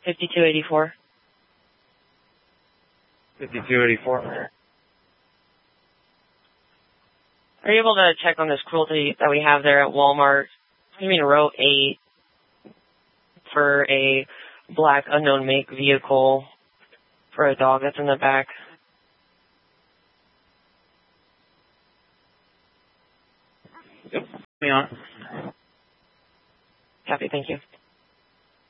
5284. 5284. Are you able to check on this cruelty that we have there at Walmart? I mean, row 8 for a black unknown make vehicle for a dog that's in the back. Yep. Me on. Copy, thank you.